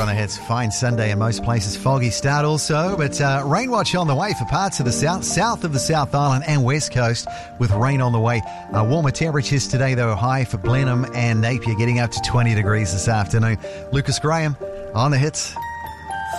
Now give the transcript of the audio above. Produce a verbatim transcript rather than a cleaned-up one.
on the hits. Fine Sunday in most places. Foggy start also, but uh, rain watch on the way for parts of the south, south of the South Island and west coast with rain on the way. Uh, warmer temperatures today, though, high for Blenheim and Napier, getting up to twenty degrees this afternoon. Lucas Graham on the hits.